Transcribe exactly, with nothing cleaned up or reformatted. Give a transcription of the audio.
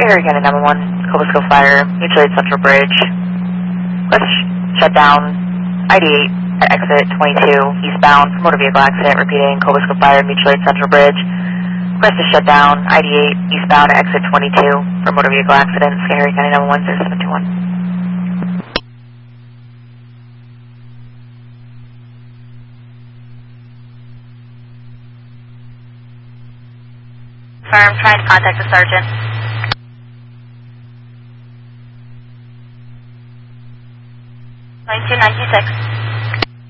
Sky County nine one one, Cobosco Fire, mutual aid Central Bridge. Let's shut down I D eight at exit twenty-two, eastbound for motor vehicle accident, repeating Cobosco Fire, mutual aid Central Bridge. Request to shut down I D eight, eastbound at exit twenty-two for motor vehicle accident, Sky County nine one one, zero seven two one. Firm, trying to contact the sergeant. nine two nine two six.